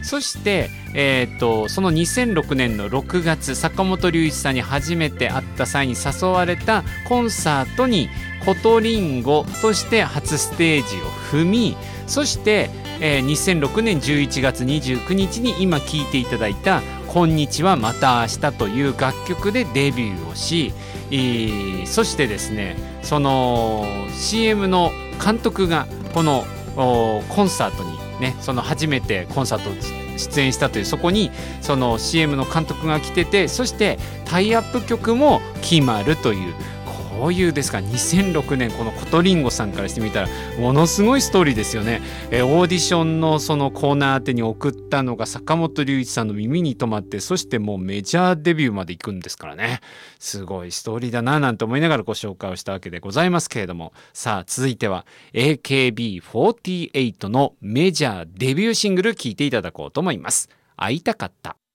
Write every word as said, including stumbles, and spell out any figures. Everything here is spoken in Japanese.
そして、えー、とそのにせんろくねんのろくがつ、坂本龍一さんに初めて会った際に誘われたコンサートにコトリンゴとして初ステージを踏み、そして、えー、にせんろくねんじゅういちがつにじゅうくにちに今聴いていただいたこんにちはまた明日という楽曲でデビューをし、えー、そしてですね、その シーエム の監督がこのコンサートにね、その初めてコンサート出演したという、そこにその シーエム の監督が来てて、そしてタイアップ曲も決まるという、こういうですか、にせんろくねんこのコトリンゴさんからしてみたらものすごいストーリーですよね。えー、オーディションのそのコーナー宛てに送ったのが坂本龍一さんの耳に留まって、そしてもうメジャーデビューまで行くんですからね。すごいストーリーだななんて思いながらご紹介をしたわけでございますけれども、さあ続いては エーケービーフォーティーエイト のメジャーデビューシングル聴いていただこうと思います。会いたかった。